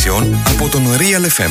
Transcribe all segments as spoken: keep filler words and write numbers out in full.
ειδήσεων από τον Real εφ εμ.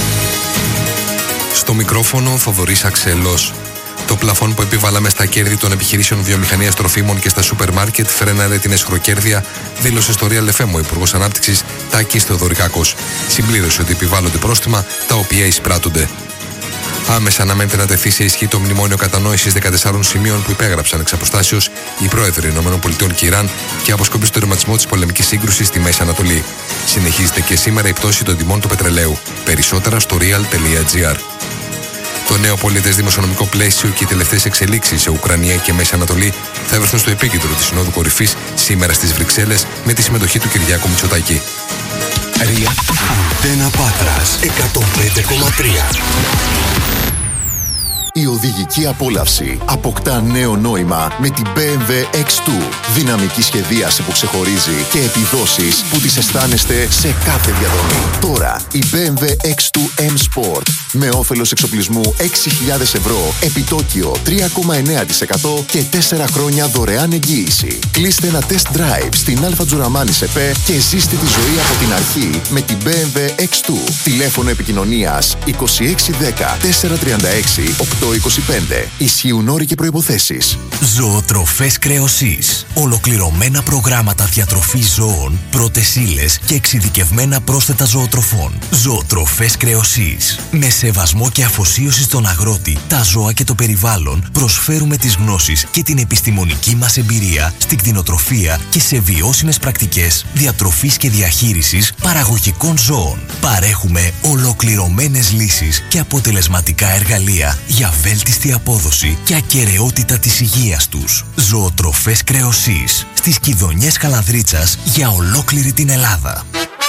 Στο μικρόφωνο Θοδωρής Αξέλος. Το πλαφόν που επιβάλαμε στα κέρδη των επιχειρήσεων βιομηχανίας τροφίμων και στα σούπερ μάρκετ φρέναρε την εσχροκέρδεια, δήλωσε στο Real εφ εμ ο Υπουργός Ανάπτυξης Τάκης Θεοδωρικάκος. Συμπλήρωσε ότι επιβάλλονται πρόστιμα τα οποία εισπράττονται. Άμεσα αναμένεται να τεθεί σε ισχύ το μνημόνιο κατανόησης δεκατεσσάρων σημείων που υπέγραψαν εξ αποστάσεως οι πρόεδροι ΗΠΑ και Ιράν και αποσκοπεί στο τερματισμό της πολεμικής σύγκρουσης στη Μέση Ανατολή. Συνεχίζεται και σήμερα η πτώση των τιμών του πετρελαίου. Περισσότερα στο real τελεία gr. Το νέο πολιετές δημοσιονομικό πλαίσιο και οι τελευταίες εξελίξεις σε Ουκρανία και Μέση Ανατολή θα βρεθούν στο επίκεντρο της Συνόδου Κορυφής σήμερα στις Βρυξέλλες με τη συμμετοχή του Κυριάκου Μητσοτάκη. Αντένα Πάτρας εκατόν πέντε κόμμα τρία. Η οδηγική απόλαυση αποκτά νέο νόημα με την μπι εμ ντάμπλιου εξ δύο. Δυναμική σχεδίαση που ξεχωρίζει και επιδόσεις που τις αισθάνεστε σε κάθε διαδρομή. Τώρα η μπι εμ ντάμπλιου εξ δύο M Sport με όφελος εξοπλισμού έξι χιλιάδες ευρώ, επιτόκιο τρία κόμμα εννέα τοις εκατό και τέσσερα χρόνια δωρεάν εγγύηση. Κλείστε ένα test drive στην Αλφα Τζουραμάνη ΣΕΠΕ και ζήστε τη ζωή από την αρχή με την μπι εμ ντάμπλιου εξ δύο. Τηλέφωνο επικοινωνίας είκοσι έξι δέκα τετρακόσια τριάντα έξι οκτακόσια είκοσι πέντε. Ισχύουν όροι και προϋποθέσεις. Ζωοτροφές Κρεοσής. Ολοκληρωμένα προγράμματα διατροφής ζώων, πρώτες ύλες και εξειδικευμένα πρόσθετα ζωοτροφών. Ζωοτροφές Κρεοσής. Με σεβασμό και αφοσίωση στον αγρότη, τα ζώα και το περιβάλλον, προσφέρουμε τις γνώσεις και την επιστημονική μας εμπειρία στην κτηνοτροφία και σε βιώσιμες πρακτικές διατροφής και διαχείρισης παραγωγικών ζώων. Παρέχουμε ολοκληρωμένες λύσεις και αποτελεσματικά εργαλεία για βέλτιστη απόδοση και ακεραιότητα της υγείας τους. Ζωοτροφές Κρεοσής. Στις Κιδωνιές Καλανδρίτσας για ολόκληρη την Ελλάδα.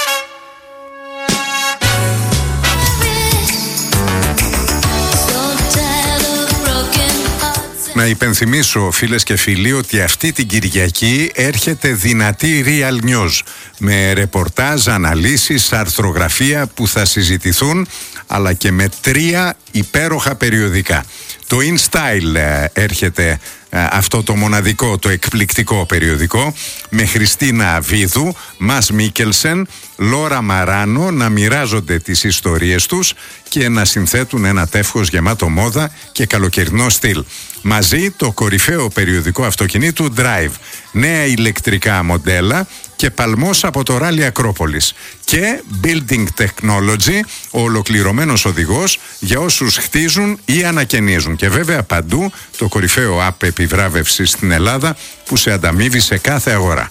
Να υπενθυμίσω, φίλες και φίλοι, ότι αυτή την Κυριακή έρχεται δυνατή Real News με ρεπορτάζ, αναλύσεις, αρθρογραφία που θα συζητηθούν, αλλά και με τρία υπέροχα περιοδικά. Το InStyle έρχεται αυτό το μοναδικό, το εκπληκτικό περιοδικό με Χριστίνα Βίδου, Μας Μίκελσεν, Λόρα Μαράνο να μοιράζονται τις ιστορίες τους και να συνθέτουν ένα τεύχος γεμάτο μόδα και καλοκαιρινό στυλ. Μαζί το κορυφαίο περιοδικό αυτοκινήτου Drive, νέα ηλεκτρικά μοντέλα και παλμός από το Ράλι Ακρόπολης και Building Technology, ο ολοκληρωμένος οδηγός για όσους χτίζουν ή ανακαινίζουν και βέβαια παντού το κορυφαίο app επιβράβευσης στην Ελλάδα που σε ανταμείβει σε κάθε αγορά.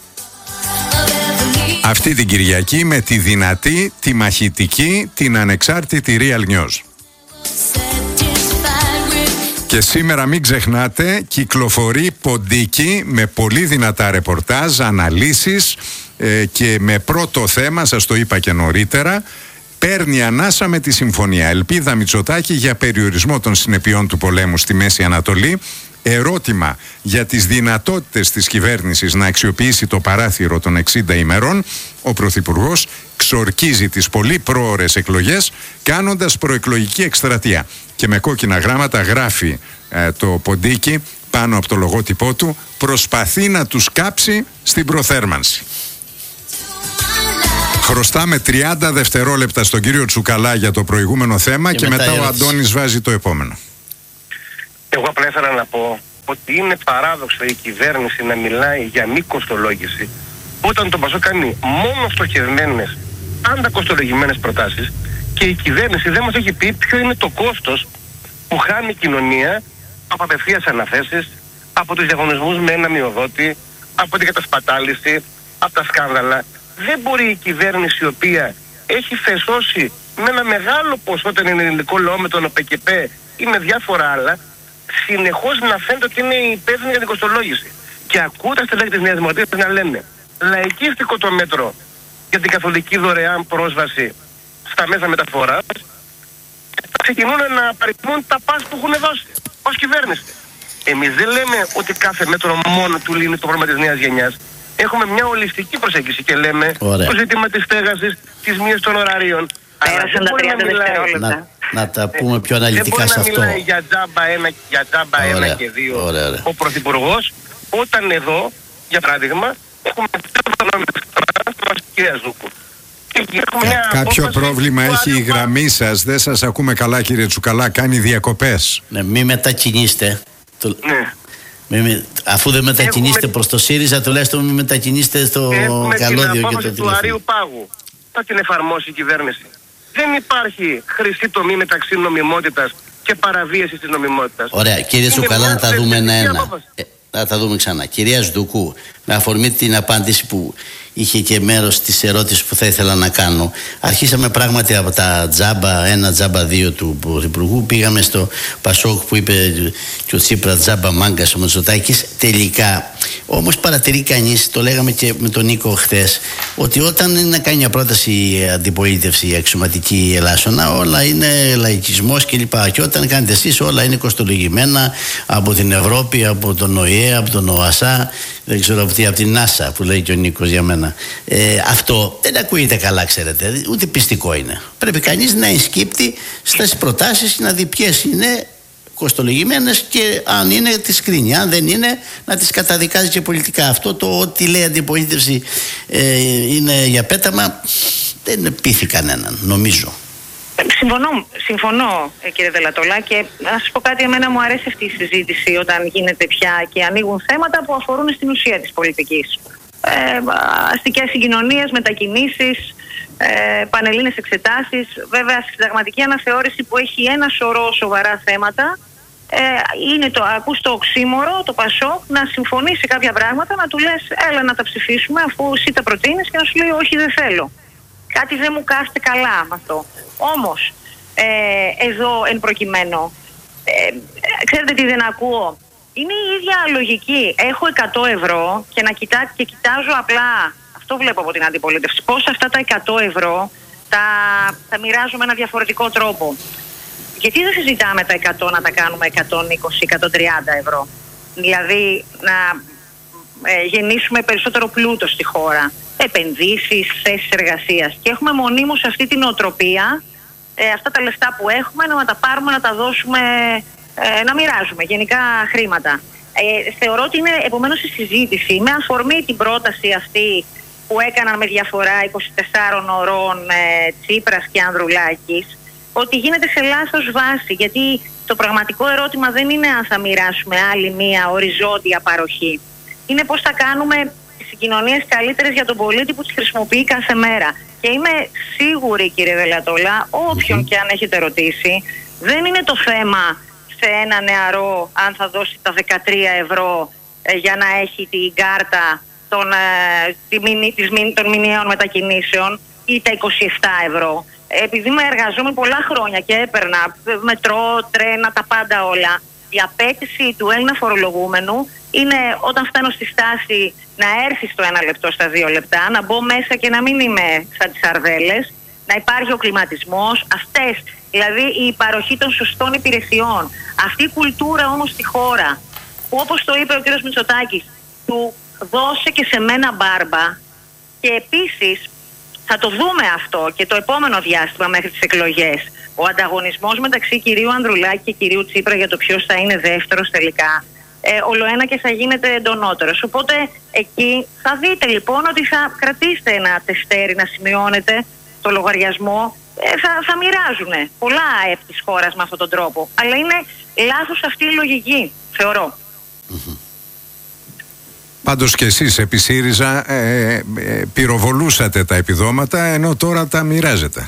Αυτή την Κυριακή με τη δυνατή, τη μαχητική, την ανεξάρτητη Real News. Και σήμερα μην ξεχνάτε, κυκλοφορεί ποντίκι με πολύ δυνατά ρεπορτάζ, αναλύσεις ε, και με πρώτο θέμα, σας το είπα και νωρίτερα, παίρνει ανάσα με τη συμφωνία. Ελπίδα Μητσοτάκη για περιορισμό των συνεπειών του πολέμου στη Μέση Ανατολή. Ερώτημα για τις δυνατότητες της κυβέρνησης να αξιοποιήσει το παράθυρο των εξήντα ημερών. Ο Πρωθυπουργός ξορκίζει τις πολύ πρόωρες εκλογές κάνοντας προεκλογική εκστρατεία. Και με κόκκινα γράμματα γράφει ε, το ποντίκι πάνω από το λογότυπό του, προσπαθεί να τους κάψει στην προθέρμανση. Χρωστάμε τριάντα δευτερόλεπτα στον κύριο Τσουκαλά για το προηγούμενο θέμα και, και μετά, μετά ο Αντώνης βάζει το επόμενο. Εγώ απλά ήθελα να πω ότι είναι παράδοξο η κυβέρνηση να μιλάει για μη κοστολόγηση όταν το Πασόκ κάνει μόνο στοχευμένες, πάντα κοστολογημένες προτάσεις και η κυβέρνηση δεν μας έχει πει ποιο είναι το κόστος που χάνει η κοινωνία από απευθείας αναθέσεις, από τους διαγωνισμούς με ένα μειοδότη, από την κατασπατάληση, από τα σκάνδαλα. Δεν μπορεί η κυβέρνηση η οποία έχει φεσώσει με ένα μεγάλο ποσό τον ελληνικό λαό με τον ΟΠΕΚΕΠ ή με διάφορα άλλα, συνεχώς να φαίνεται ότι είναι υπεύθυνη για την κοστολόγηση. Και ακούτε στα στελέχη της Νέας Δημοκρατίας να λένε λαϊκίστικο το μέτρο για την καθολική δωρεάν πρόσβαση στα μέσα μεταφοράς, θα ξεκινούν να παρικμούν τα πας που έχουν δώσει ως κυβέρνηση. Εμείς δεν λέμε ότι κάθε μέτρο μόνο του λύνει το πρόβλημα της νέας γενιάς. Έχουμε μια ολιστική προσέγγιση και λέμε Ωραία. το ζήτημα της στέγασης, της μείωσης των ωραρίων. Πέρασαν τα τριάντα δευτερόλεπτα. Να, να τα πούμε πιο αναλυτικά σε αυτό. Δεν μπορεί να μιλάει για τζάμπα ένα, για τζάμπα ένα και δύο ωραία, ωραία. ο Πρωθυπουργός, όταν εδώ, για παράδειγμα, έχουμε μια κυρία Ζούκου. Κα, κάποιο πρόβλημα έχει η γραμμή σας, δεν σας ακούμε καλά κύριε Τσουκαλά, κάνει διακοπές. Ναι, μη μετακινήστε. Ναι. Μη, μη, αφού δεν μετακινήστε Έχουμε... προς το ΣΥΡΙΖΑ, τουλάχιστον μη μετακινήστε στο καλώδιο και το τηλέφωνο. Του Αρείου Πάγου θα την εφαρμόσει η κυβέρνηση. Δεν υπάρχει χρυσή τομή μεταξύ νομιμότητας και παραβίασης της νομιμότητας. Ωραία, κύριε Τσουκαλά, να τα δούμε ένα-ένα. Ε, να τα δούμε ξανά. Κυρία Σντουκού, με αφορμή την απάντηση που είχε και μέρος της ερώτησης που θα ήθελα να κάνω. Αρχίσαμε πράγματι από τα τζάμπα ένα, τζάμπα δύο του Πρωθυπουργού. Πήγαμε στο Πασόκ που είπε και ο Τσίπρα τζάμπα μάγκας ο Μητσοτάκης. Τελικά, όμως παρατηρεί κανείς, το λέγαμε και με τον Νίκο χθες, ότι όταν είναι να κάνει μια πρόταση η αντιπολίτευση, η αξιωματική ελάσσονα, όλα είναι λαϊκισμός κλπ. Και όταν κάνετε εσείς, όλα είναι κοστολογημένα από την Ευρώπη, από τον ΟΗΕ, από τον ΟΑΣΑ, δεν ξέρω από τι, από την NASA που λέει και ο Νίκος για μένα. Ε, αυτό δεν ακούγεται καλά, ξέρετε, ούτε πιστικό είναι. Πρέπει κανείς να ενσκύπτει στις προτάσεις και να δει ποιες είναι κοστολογημένες και αν είναι τις κρίνει. Αν δεν είναι, να τις καταδικάζει και πολιτικά. Αυτό το ότι λέει αντιπολίτευση ε, είναι για πέταμα, δεν πείθει κανέναν, νομίζω. Συμφωνώ, συμφωνώ κύριε Δελατολά, και να σας πω κάτι, εμένα μου αρέσει αυτή η συζήτηση όταν γίνεται πια και ανοίγουν θέματα που αφορούν στην ουσία της πολιτικής. Ε, αστικές συγκοινωνίες, μετακινήσεις, ε, πανελλήνες εξετάσεις. Βέβαια, στη συνταγματική αναθεώρηση που έχει ένα σωρό σοβαρά θέματα, ε, είναι το, ακούς το οξύμορο, το Πασόκ, να συμφωνήσει κάποια πράγματα, να του λες έλα να τα ψηφίσουμε αφού εσύ τα προτείνεις, και να σου λέει όχι, δεν θέλω. Κάτι δεν μου κάθεται καλά με αυτό. Όμως, ε, εδώ εν προκειμένου, ε, ξέρετε τι δεν ακούω. Είναι η ίδια λογική. Έχω εκατό ευρώ και, να κοιτά, και κοιτάζω απλά, αυτό βλέπω από την αντιπολίτευση, πώς αυτά τα εκατό ευρώ τα, τα μοιράζω με ένα διαφορετικό τρόπο. Γιατί δεν συζητάμε τα εκατό να τα κάνουμε εκατόν είκοσι με εκατόν τριάντα ευρώ. Δηλαδή να ε, γεννήσουμε περισσότερο πλούτο στη χώρα. Επενδύσεις, θέσεις εργασίας. Και έχουμε μονίμως αυτή την οτροπία, ε, αυτά τα λεφτά που έχουμε να τα πάρουμε, να τα δώσουμε, ε, να μοιράζουμε γενικά χρήματα. Ε, θεωρώ ότι είναι επομένως η συζήτηση με αφορμή την πρόταση αυτή που έκαναν με διαφορά είκοσι τεσσάρων ωρών ε, Τσίπρας και Ανδρουλάκης, ότι γίνεται σε λάθος βάση, γιατί το πραγματικό ερώτημα δεν είναι αν θα μοιράσουμε άλλη μία οριζόντια παροχή. Είναι πώς θα κάνουμε συγκοινωνίες καλύτερες για τον πολίτη που τις χρησιμοποιεί κάθε μέρα. Και είμαι σίγουρη, κύριε Δελατολά, όποιον mm-hmm. και αν έχετε ρωτήσει, δεν είναι το θέμα σε ένα νεαρό αν θα δώσει τα δεκατρία ευρώ ε, για να έχει την κάρτα των, ε, τη μηνύ, της, των μηνιαίων μετακινήσεων ή τα είκοσι επτά ευρώ. Επειδή με εργαζόμουν πολλά χρόνια και έπαιρνα μετρό, τρένα, τα πάντα όλα, η απέτηση του Έλληνα φορολογούμενου είναι όταν φτάνω στη στάση να έρθει στο ένα λεπτό, στα δύο λεπτά, να μπω μέσα και να μην είμαι σαν τις αρδέλες, να υπάρχει ο κλιματισμός, αυτές, δηλαδή η παροχή των σωστών υπηρεσιών. Αυτή η κουλτούρα όμως στη χώρα, που όπως το είπε ο κ. Μητσοτάκης, του δώσε και σε μένα μπάρμπα, και επίσης θα το δούμε αυτό και το επόμενο διάστημα μέχρι τις εκλογές. Ο ανταγωνισμός μεταξύ κυρίου Ανδρουλάκη και κυρίου Τσίπρα για το ποιος θα είναι δεύτερος τελικά, ε, ολοένα και θα γίνεται εντονότερος. Οπότε εκεί θα δείτε λοιπόν ότι θα κρατήσετε ένα τεστέρι να σημειώνετε το λογαριασμό. Ε, θα, θα μοιράζουν πολλά ΑΕΠ της χώρας με αυτόν τον τρόπο. Αλλά είναι λάθος αυτή η λογική, θεωρώ. Mm-hmm. Πάντως και εσείς επί ΣΥΡΙΖΑ ε, ε, πυροβολούσατε τα επιδόματα, ενώ τώρα τα μοιράζετε.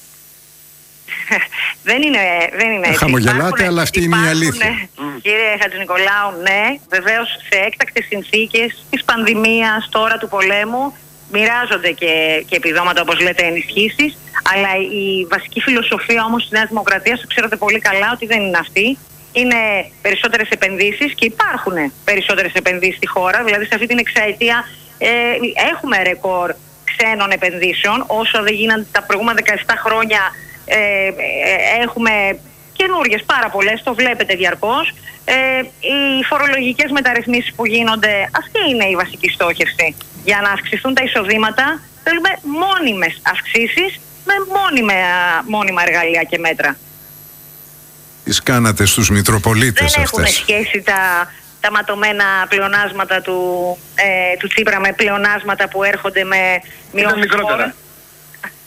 δεν είναι, δεν είναι έτσι. Χαμογελάτε, υπάρχουν, αλλά αυτή υπάρχουν, είναι η αλήθεια. Mm. Κύριε Χατζηνικολάου, ναι, βεβαίως σε έκτακτες συνθήκες της πανδημίας, τώρα του πολέμου, μοιράζονται και, και επιδόματα, όπως λέτε, ενισχύσεις, αλλά η βασική φιλοσοφία όμως της Νέας Δημοκρατίας, το ξέρετε πολύ καλά ότι δεν είναι αυτή. Είναι περισσότερες επενδύσεις και υπάρχουν περισσότερες επενδύσεις στη χώρα. Δηλαδή σε αυτή την εξαετία ε, έχουμε ρεκόρ ξένων επενδύσεων. Όσο δεν γίνανε τα προηγούμενα δεκαεπτά χρόνια, ε, ε, έχουμε καινούργιες πάρα πολλές, το βλέπετε διαρκώς. Ε, οι φορολογικές μεταρρυθμίσεις που γίνονται, αυτή είναι η βασική στόχευση. Για να αυξηθούν τα εισοδήματα θέλουμε μόνιμες αυξήσεις με μόνιμα, μόνιμα εργαλεία και μέτρα. Τις κάνατε στους Μητροπολίτες δεν αυτές. Δεν έχουμε σχέση τα, τα ματωμένα πλεονάσματα του, ε, του Τσίπρα με πλεονάσματα που έρχονται με μειώσεις φόρων.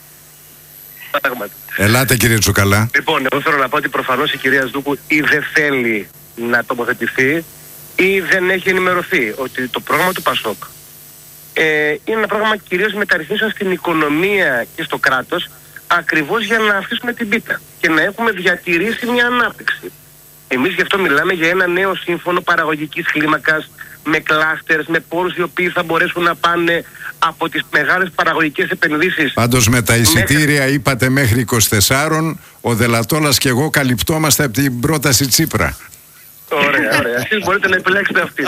Πράγματι. Ελάτε κύριε Τσουκαλά. Λοιπόν, εγώ θέλω να πω ότι προφανώς η κυρία Σδούκου ή δεν θέλει να τοποθετηθεί ή δεν έχει ενημερωθεί ότι το πρόγραμμα του ΠΑΣΟΚ ε, είναι ένα πρόγραμμα κυρίως μεταρρυθμίσεων στην οικονομία και στο κράτος, ακριβώς για να αφήσουμε την πίτα και να έχουμε διατηρήσει μια ανάπτυξη. Εμείς γι' αυτό μιλάμε για ένα νέο σύμφωνο παραγωγικής κλίμακας, με κλάστερς, με πόρους οι οποίοι θα μπορέσουν να πάνε από τις μεγάλες παραγωγικές επενδύσεις. Πάντως με τα εισιτήρια μέχρι... είπατε μέχρι είκοσι τέσσερα, ο Δελατόλας και εγώ καλυπτόμαστε από την πρόταση Τσίπρα. Ωραία, ωραία. Εσείς μπορείτε να επιλέξετε αυτή.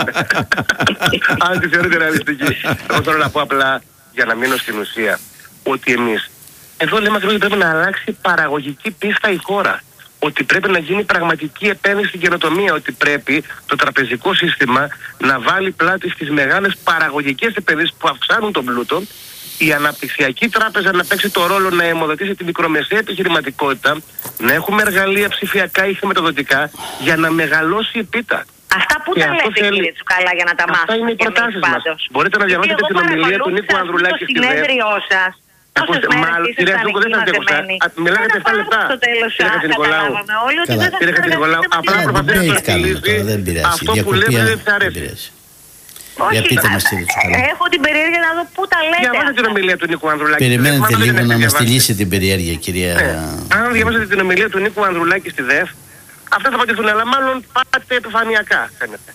Αν τη θεωρείτε ρεαλιστική. Εγώ θέλω να πω απλά, για να μείνω στην ουσία, ότι εμείς εδώ λέμε ακριβώς ότι πρέπει να αλλάξει παραγωγική πίστα η χώρα. Ότι πρέπει να γίνει πραγματική επένδυση στην καινοτομία. Ότι πρέπει το τραπεζικό σύστημα να βάλει πλάτη στις μεγάλες παραγωγικές επενδύσεις που αυξάνουν τον πλούτο. Η αναπτυξιακή τράπεζα να παίξει το ρόλο να αιμοδοτήσει τη μικρομεσαία επιχειρηματικότητα. Να έχουμε εργαλεία ψηφιακά ή χρηματοδοτικά για να μεγαλώσει η πίτα. Αυτά που τα λέτε θέλει... κύριε Τσουκαλά για να τα μάθουμε. Αυτά είναι οι προτάσεις μας. Μπορείτε να διαβάσετε την ομιλία του Νίκου Ανδρουλάκη στη ΔΕΦ. Ακούστε, μάλλον, κυρία Σδούκου, δεν θα αντέχουσα. Μιλάγατε επτά λεπτά. Κύριε Χατζηνικολάου, κύριε Χατζηνικολάου, απλά προσπαθείτε να το επιλύσει αυτό που λέτε δεν θα αρέσει. Όχι, έχω την περιέργεια να δω πού τα λέτε. Διαβάσετε την ομιλία του Νίκου Ανδρουλάκη. Περιμένετε λίγο να μας τη λύσει την περιέργεια, κυρία. Αν διαβάσετε την ομιλία του Νίκου Ανδρουλάκη στη ΔΕΦ, αυτά θα απαντηθούν, αλλά μάλλον πάτε επιφανειακά, φαίνεται.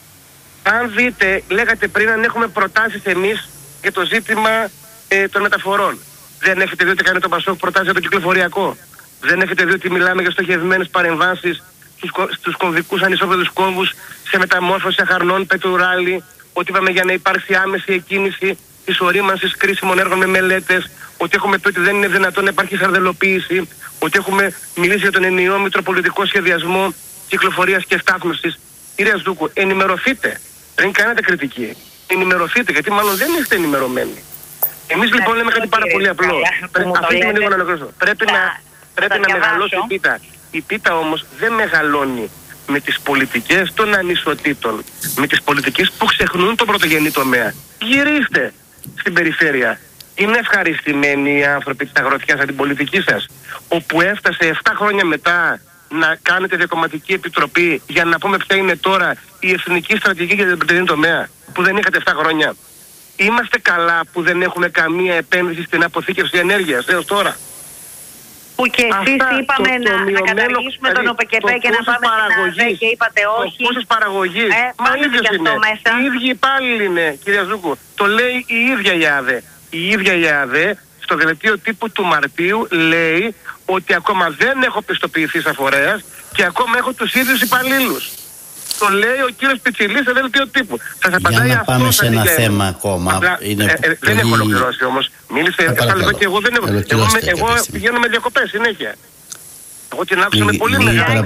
Αν δείτε, λέγατε πριν, αν έχουμε προτάσεις εμείς για το ζήτημα ε, των μεταφορών. Δεν έχετε δει ότι κάνει το ΠΑΣΟΚ προτάσεις για το κυκλοφοριακό. Δεν έχετε δει ότι μιλάμε για στοχευμένες παρεμβάσεις στους, στους κομβικούς ανισόπεδους κόμβους, σε μεταμόρφωση αχαρνών, πετουράλι, ότι είπαμε για να υπάρξει άμεση εκκίνηση της ορίμανσης κρίσιμων έργων με μελέτες, ότι έχουμε πει ότι δεν είναι δυνατόν να υπάρχει σαρδελοποίηση, ότι έχουμε μιλήσει για τον ενιαίο μητροπολιτικό σχεδιασμό κυκλοφορίας και στάθμευσης. Κυρία Σδούκου, ενημερωθείτε. Δεν κάνετε κριτική. Ενημερωθείτε, γιατί μάλλον δεν είστε ενημερωμένοι. Εμείς λοιπόν λέμε κάτι πάρα πολύ απλό. Αφήστε λίγο να ολοκληρώσω. Πρέπει να, πρέπει να μεγαλώσει η πίτα. Η πίτα όμως δεν μεγαλώνει με τις πολιτικές των ανισοτήτων, με τις πολιτικές που ξεχνούν τον πρωτογενή τομέα. Γυρίστε στην περιφέρεια. Είναι ευχαριστημένοι οι άνθρωποι της αγροτιάς από την πολιτική σας, όπου έφτασε επτά χρόνια μετά να κάνετε διακομματική επιτροπή για να πούμε ποια είναι τώρα η εθνική στρατηγική για τον πρωτογενή τομέα, που δεν είχατε επτά χρόνια. Είμαστε καλά που δεν έχουμε καμία επένδυση στην αποθήκευση ενέργειας έως τώρα. Που και εσείς είπαμε το, το να, να καταργήσουμε τον ΟΠΕΚΕΠΕ και να πάμε στην ΑΔΕ και είπατε όχι. Πόσες παραγωγής. Ε, Μα ίδιος είναι. Μέσα. Οι ίδιοι υπάλληλοι είναι, κυρία Ζούκου. Το λέει η ίδια η ΑΔΕ. Η ίδια η ΑΔΕ στο δελτίο τύπου του Μαρτίου λέει ότι ακόμα δεν έχω πιστοποιηθεί σαν φορέας και ακόμα έχω τους ίδιους υπαλλήλους. Το λέει ο κύριος Πιτσιλής σε δελτίο τύπου. Σας απαντάει για να αυτό. Πάμε σε ένα θέμα ακόμα. Απλά, είναι ε, ε, δεν έχω ολοκληρώσει όμως. Μίλησε επτά λεπτά και εγώ δεν έχω. Εγώ, με, εγώ πηγαίνω με διακοπές συνέχεια. Εγώ την άκουσα με πολύ μεγάλη.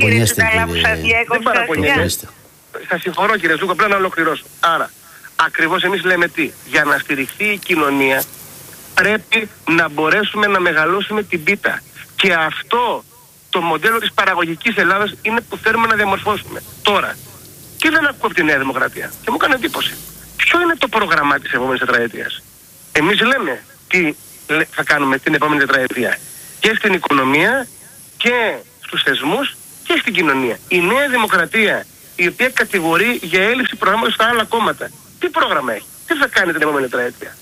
Δεν παραπονιέστε. Σας συγχωρώ κύριε Ζούκο, απλά να ολοκληρώσω. Άρα, ακριβώς εμείς λέμε τι. Για να στηριχθεί η κοινωνία πρέπει να μπορέσουμε να μεγαλώσουμε την πίτα. Και αυτό το μοντέλο της παραγωγικής Ελλάδας είναι που θέλουμε να διαμορφώσουμε. Τώρα. Και δεν ακούω από τη Νέα Δημοκρατία. Και μου έκανε εντύπωση. Ποιο είναι το πρόγραμμά της επόμενης τετραετίας. Εμείς λέμε τι θα κάνουμε την επόμενη τετραετία. Και στην οικονομία και στους θεσμούς και στην κοινωνία. Η Νέα Δημοκρατία, η οποία κατηγορεί για έλλειψη προγράμματος στα άλλα κόμματα. Τι πρόγραμμα έχει. Τι θα κάνει την επόμενη τετραετία.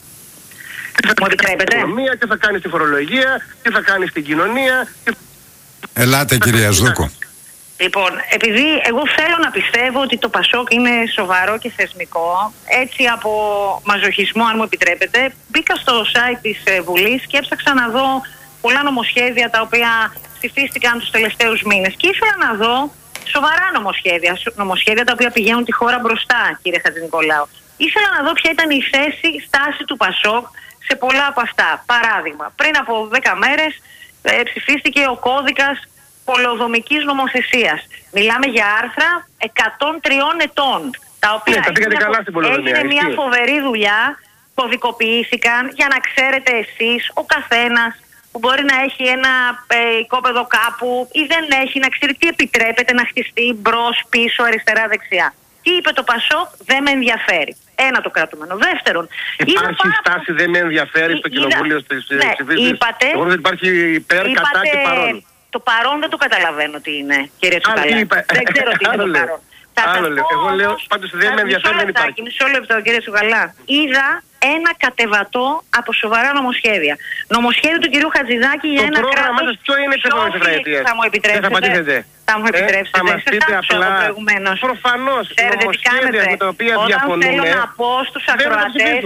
Τι θα κάνει στην οικονομία, τι θα κάνει στη φορολογία, τι θα κάνει στην κοινωνία. Τι... Ελάτε κυρία Σδούκου. Λοιπόν, επειδή εγώ θέλω να πιστεύω ότι το ΠΑΣΟΚ είναι σοβαρό και θεσμικό, έτσι από μαζοχισμό αν μου επιτρέπετε, μπήκα στο site της Βουλής και έψαξα να δω πολλά νομοσχέδια τα οποία ψηφίστηκαν τους τελευταίους μήνες και ήθελα να δω σοβαρά νομοσχέδια, νομοσχέδια τα οποία πηγαίνουν τη χώρα μπροστά, κύριε Χατζηνικολάου. Ήθελα να δω ποια ήταν η θέση, η στάση του ΠΑΣΟΚ σε πολλά από αυτά. Παράδειγμα, πριν από δέκα μέρες ε, ψηφίστηκε ο κώδικας πολεοδομικής νομοθεσίας. Μιλάμε για άρθρα εκατόν τριών ετών, τα οποία ναι, έγινε, έγινε μια φοβερή δουλειά, κωδικοποιήθηκαν για να ξέρετε εσείς, ο καθένας που μπορεί να έχει ένα ε, οικόπεδο κάπου ή δεν έχει, να ξέρει τι επιτρέπεται να χτιστεί μπρος, πίσω, αριστερά, δεξιά. Τι είπε το Πασόκ? Δεν με ενδιαφέρει. Ένα το κρατούμενο. Δεύτερον, υπάρχει στάση δεν με ενδιαφέρει στο κοινοβούλιο στις ψηφίσεις? Είπατε. Εγώ δεν υπάρχει υπέρ, κατά και παρόν. Το παρόν δεν το καταλαβαίνω τι είναι, κύριε Τσουκαλά. Δεν ξέρω τι είναι το παρόν. Άλλο λέω. Εγώ λέω πάντως δεν με ενδιαφέρει, δεν υπάρχει. Μισό λεπτό, κύριε Τσουκαλά. Είδα ένα κατεβατό από σοβαρά νομοσχέδια. Νομοσχέδιο του κυρίου Χατζηδάκη για ένα κράτος. Το πρόγραμμα σας ποιο είναι, επόμενες τετραετίες? Θα μου επιτρέψετε? Δεν θα πατήσετε. Θα μου επιτρέψετε. Θα μας πείτε απλά. Προφανώς. Νομοσχέδια με τα οποία διαφωνούμε. Όταν θέλω να πω στους ακροατές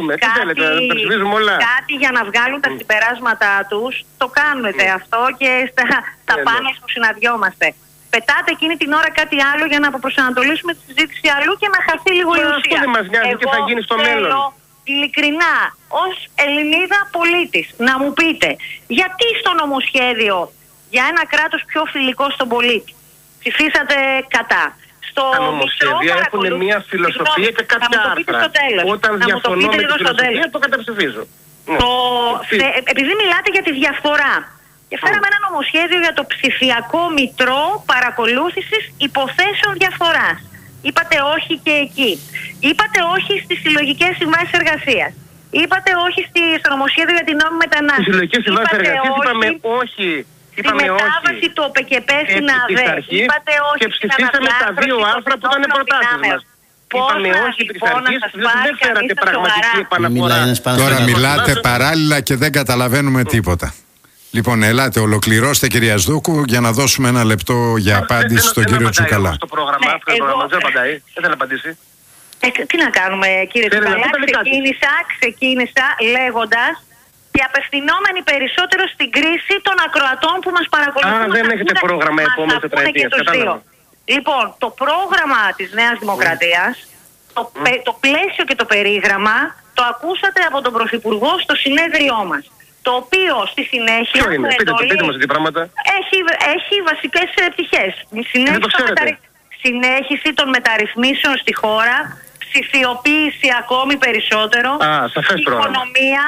κάτι για να βγάλουν τα συμπεράσματά τους, το κάνετε αυτό και στα πάνελ που συναντιόμαστε. Πετάτε εκείνη την ώρα κάτι άλλο για να αποπροσανατολίσουμε τη συζήτηση αλλού και να χαθεί λίγο η ουσία. Αυτό δεν μας νοιάζει και θα γίνει στο μέλλον. Ειλικρινά, ως Ελληνίδα πολίτης, να μου πείτε γιατί στο νομοσχέδιο για ένα κράτος πιο φιλικό στον πολίτη ψηφίσατε κατά? Στο τα νομοσχέδια έχουν μια φιλοσοφία και κάποια άρθρα. Όταν διαφωνώ με τη φιλοσοφία το καταψηφίζω. Το... Θε... Επειδή μιλάτε για τη διαφθορά, και φέραμε ένα νομοσχέδιο για το ψηφιακό μητρό παρακολούθησης υποθέσεων διαφθοράς. Είπατε όχι και εκεί. Είπατε όχι στις συλλογικές συμβάσεις εργασίας. Είπατε όχι στη, στο νομοσχέδιο για την νόμιμη μετανάστευση. Στις συλλογικές συμβάσεις εργασίας είπαμε όχι. Στη μετάβαση του ΟΠΕΚΕΠΕ στην ΑΔΕ. Είπατε όχι. Και ψηφίσαμε τα δύο άρθρα που ήταν προτάσεις μας. Είπαμε όχι επί της αρχής, δεν φέρατε πραγματική επαναφορά. Τώρα μιλάτε παράλληλα και δεν καταλαβαίνουμε τίποτα. Λοιπόν, ελάτε, ολοκληρώστε κυρία Σδούκου για να δώσουμε ένα λεπτό για απάντηση στον κύριο Τσουκαλά. Στο πρόγραμμα, αυτό το πρόγραμμα δεν απαντάει, δεν θέλει να απαντήσει. Ε, τι να κάνουμε, κύριε Τσουκαλά? Ξεκίνησα, ξεκίνησα λέγοντας και απευθυνόμενοι περισσότερο στην κρίση των ακροατών που μας παρακολουθούν. Α, δεν έχετε πρόγραμμα επόμενης τετραετίας, κατάλαβα. Λοιπόν, το πρόγραμμα της Νέας Δημοκρατίας, το, το πλαίσιο και το περίγραμμα το ακούσατε από τον Πρωθυπουργό στο συνέδριό μας. Το οποίο στη συνέχεια. Ποιο είναι, πείτε, πείτε μας τι πράγματα. Έχει, έχει βασικές πτυχές. Μεταρρυ... Συνέχιση των μεταρρυθμίσεων στη χώρα, ψηφιοποίηση ακόμη περισσότερο. Α, σαφές πρόγραμμα. Οικονομία,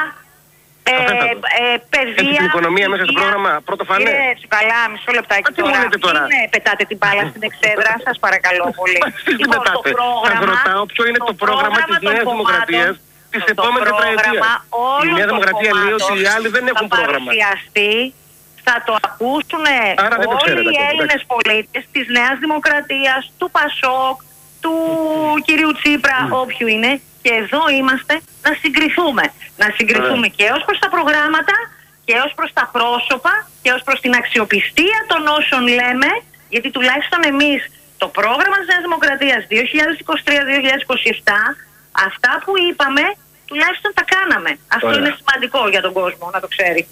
ε, ε, παιδεία. Έχει την οικονομία μέσα στο πρόγραμμα, πρώτο φανέ. Έτσι, καλά, μισό λεπτάκι τώρα. Τι λέτε τώρα? Είναι, πετάτε την μπάλα στην εξέδρα, σας παρακαλώ πολύ. Λοιπόν, το πρόγραμμα, σας ρωτάω ποιο είναι το πρόγραμμα της Νέας Δημοκρατίας της επόμενης τετραετίας. Η Νέα Δημοκρατία λέει ότι οι άλλοι δεν έχουν πρόγραμμα. Θα το ακούσουν όλοι οι Έλληνες πολίτες της Νέας Δημοκρατίας, του Πασόκ, του κυρίου Τσίπρα, όποιου είναι. Και εδώ είμαστε να συγκριθούμε. Να συγκριθούμε και ως προς τα προγράμματα και ως προς τα πρόσωπα και ως προς την αξιοπιστία των όσων λέμε, γιατί τουλάχιστον εμείς το πρόγραμμα της Νέας Δημοκρατίας δύο χιλιάδες είκοσι τρία δύο χιλιάδες είκοσι επτά, αυτά που είπαμε τουλάχιστον τα κάναμε. Αυτό Ωραία. Είναι σημαντικό για τον κόσμο να το ξέρει.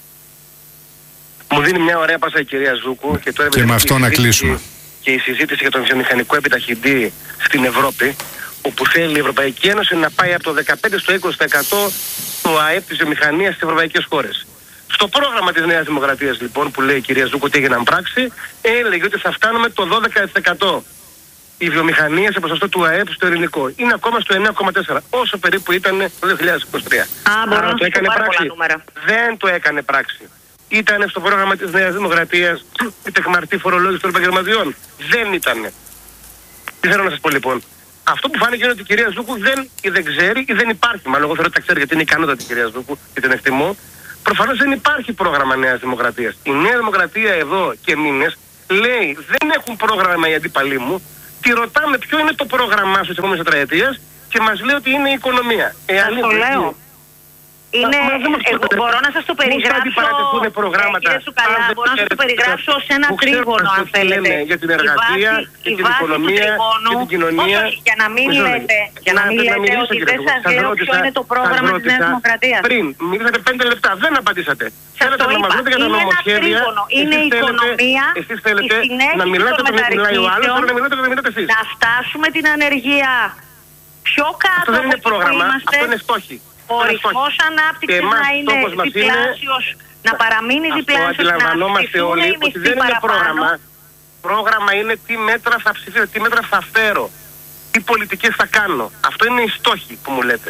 Μου δίνει μια ωραία πάσα η κυρία Ζούκου και, τώρα και με αυτό να κλείσουμε. Και η συζήτηση για τον βιομηχανικό επιταχυντή στην Ευρώπη, όπου θέλει η Ευρωπαϊκή Ένωση να πάει από το δεκαπέντε στο είκοσι τοις εκατό του ΑΕΠ της βιομηχανίας στις ευρωπαϊκές χώρες. Στο πρόγραμμα της Νέας Δημοκρατίας λοιπόν που λέει η κυρία Ζούκου ότι έγιναν πράξη, έλεγε ότι θα φτάνουμε το δώδεκα τοις εκατό η βιομηχανία σε ποσοστό του ΑΕΠ στο ελληνικό. Είναι ακόμα στο εννέα κόμμα τέσσερα, όσο περίπου ήταν το δύο χιλιάδες είκοσι τρία. Α, μπορώ να το έκανε πράξη. Δεν το έκανε πράξη. Ήταν στο πρόγραμμα της Νέας Δημοκρατίας η τεχμαρτή φορολόγηση των επαγγελματιών? Δεν ήταν. Τι θέλω να σας πω λοιπόν? Αυτό που φάνηκε είναι ότι η κυρία Ζούκου δεν, ή δεν ξέρει ή δεν υπάρχει. Μάλλον εγώ θέλω ότι τα ξέρει γιατί είναι ικανότατη η κυρία Ζούκου και την εκτιμώ. Προφανώς δεν υπάρχει πρόγραμμα Νέας Δημοκρατίας. Η Νέα Δημοκρατία εδώ και μήνες λέει δεν έχουν πρόγραμμα οι αντίπαλοι μου. Τη ρωτάμε ποιο είναι το πρόγραμμά σου της επόμενης τετραετίας και μας λέει ότι είναι η οικονομία. Σας το λέω. Είναι, εγώ μπορώ να σας το περιγράψω, κύριε Τσουκαλά, μπορώ να σας το περιγράψω ως ένα τρίγωνο αν θέλετε. Για την εργασία, για την οικονομία, για την κοινωνία. Για να μην λέτε, για να μην λέτε ότι δεν σας λέω ποιο είναι το πρόγραμμα της Νέας Δημοκρατίας. Πριν, μιλήσατε πέντε λεπτά, δεν απαντήσατε. Θέλετε να μας λέτε για τα νομοσχέδια, είναι η οικονομία, η συνέχιση των μεταρρυθμίσεων, να φτάσουμε την ανεργία πιο κάτω από εκεί που είμαστε. Αυτό είναι στόχοι. Ο ρυθμός ανάπτυξης να είναι διπλάσιος, να παραμείνει διπλάσιος, να αντιλαμβανόμαστε όλοι ότι δεν είναι πρόγραμμα. Πρόγραμμα είναι τι μέτρα θα ψηφίσω, τι μέτρα θα φέρω, τι πολιτικές θα κάνω. Αυτό είναι οι στόχοι που μου λέτε.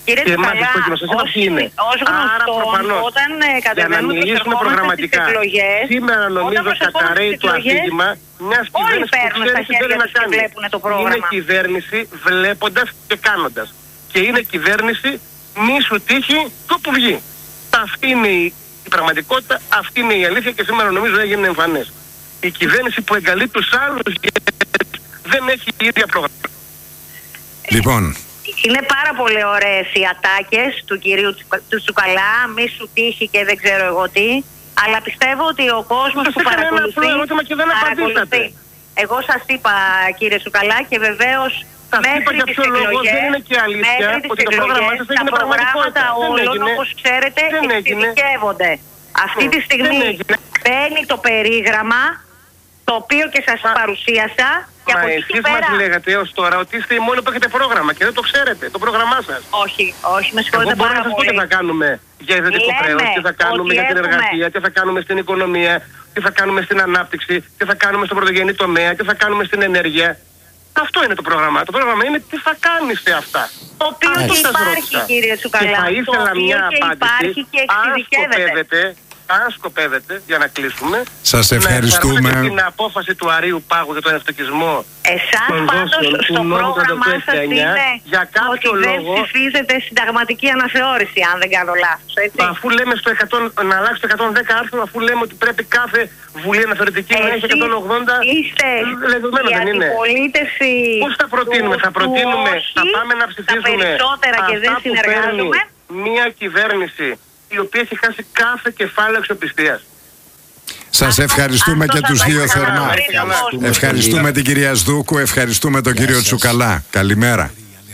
Κύριε Τσουκαλά, ως γνωστόν, όταν κατεβαίνουν τους ερχόμενους στις εκλογές, σήμερα νομίζω καταραίει το αφήγημα μιας κυβέρνησης που ξέρει τι θέλει να κάνει. Είναι κυβέρνηση βλέποντας και κάνοντας. Και είναι κυβέρνηση μη σου τύχει το που βγει. Αυτή είναι η, η πραγματικότητα, αυτή είναι η αλήθεια και σήμερα νομίζω έγινε εμφανές. Η κυβέρνηση που εγκαλεί τους άλλους δεν έχει η ίδια πρόγραμμα. Λοιπόν. Είναι πάρα πολύ ωραίες οι ατάκες του κυρίου του Τσουκαλά, μη σου τύχει και δεν ξέρω εγώ τι, αλλά πιστεύω ότι ο κόσμος που παρακολουθεί, παρακολουθεί. Εγώ σας είπα κύριε Τσουκαλά και βεβαίως μέχρι τις εκλογές, μέχρι τις εκλογές τα προγράμματα όλων όπως ξέρετε εξειδικεύονται. Αυτή τη στιγμή μπαίνει το περίγραμμα το οποίο και σας παρουσίασα. Μα εσείς μας λέγατε έως τώρα ότι είστε οι μόνοι που έχετε πρόγραμμα και δεν το ξέρετε, το πρόγραμμά σας. Όχι, όχι, με συγχωρείτε πάρα πολύ. Εγώ μπορώ να σας πω τι θα κάνουμε για ιδιωτικό χρέος, τι θα κάνουμε για την εργασία, τι θα κάνουμε στην οικονομία, τι θα κάνουμε στην ανάπτυξη, τι θα κάνουμε στον πρωτογενή τομέα, τι θα κάνουμε στην ενέργεια. Αυτό είναι το πρόγραμμα. Το πρόγραμμα είναι τι θα κάνεις σε αυτά. Το οποίο και υπάρχει κύριε Τσουκαλά. Και θα ήθελα μια απάντηση, και εξειδικεύεται. Αν σκοπεύετε, για να κλείσουμε, σας ευχαριστούμε. Να την απόφαση του Αρείου Πάγου για τον ευτοκισμό. Εσάς πάντως στο πρόγραμμά σας είναι για κάποιο ότι λόγο, δεν ψηφίζετε συνταγματική αναθεώρηση, αν δεν κάνω λάθος, έτσι. Αφού λέμε στο εκατό, να αλλάξει το εκατόν δέκα άρθρο, αφού λέμε ότι πρέπει κάθε βουλή αναθεωρητική να έχει εκατόν ογδόντα. Είστε λεγόμενο, δεν είναι. Αντιπολίτευση. Πώς θα προτείνουμε, του, θα προτείνουμε, του θα πάμε να ψηφίσουμε τα περισσότερα και δεν συνεργάζομαι. Μια κυβέρνηση η οποία έχει χάσει κάθε κεφάλαιο αξιοπιστίας. Σας ευχαριστούμε αυτό, και τους δύο θερμά. Ευχαριστούμε την κυρία Σδούκου, ευχαριστούμε τον κύριο Τσουκαλά. Καλημέρα.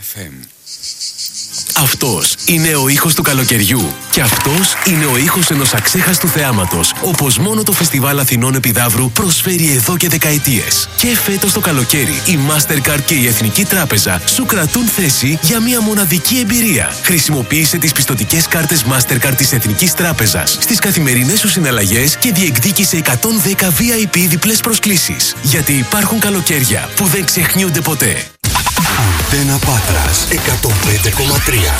Αυτός είναι ο ήχος του καλοκαιριού. Και αυτός είναι ο ήχος ενός αξέχαστου θεάματος, όπως μόνο το Φεστιβάλ Αθηνών Επιδαύρου προσφέρει εδώ και δεκαετίες. Και φέτος το καλοκαίρι, η Mastercard και η Εθνική Τράπεζα σου κρατούν θέση για μια μοναδική εμπειρία. Χρησιμοποίησε τις πιστωτικές κάρτες Mastercard της Εθνικής Τράπεζας στις καθημερινές σου συναλλαγές και διεκδίκησε εκατόν δέκα βι άι πι διπλές προσκλήσεις. Γιατί υπάρχουν καλοκαίρια που δεν ξεχνιούνται ποτέ. Αντένα Πάτρας εκατόν πέντε κόμμα τρία.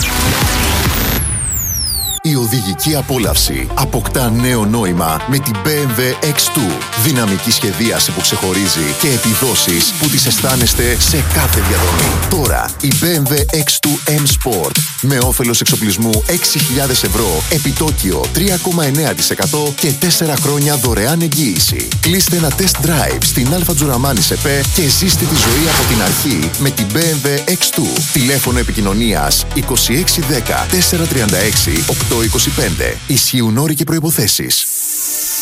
Η οδηγική απόλαυση αποκτά νέο νόημα με την μπι εμ ντάμπλιου εξ δύο. Δυναμική σχεδίαση που ξεχωρίζει και επιδόσεις που τις αισθάνεστε σε κάθε διαδρομή. Τώρα η μπι εμ ντάμπλιου εξ δύο M Sport με όφελος εξοπλισμού έξι χιλιάδες ευρώ, επιτόκιο τρία κόμμα εννέα τοις εκατό και τέσσερα χρόνια δωρεάν εγγύηση. Κλείστε ένα test drive στην Αλφα Τζουραμάνη ΣΕΠΕ και ζήστε τη ζωή από την αρχή με την μπι εμ ντάμπλιου εξ δύο. Τηλέφωνο επικοινωνίας είκοσι έξι δέκα τετρακόσια τριάντα έξι οκτακόσια είκοσι πέντε. Ισχύουν όροι και προϋποθέσεις.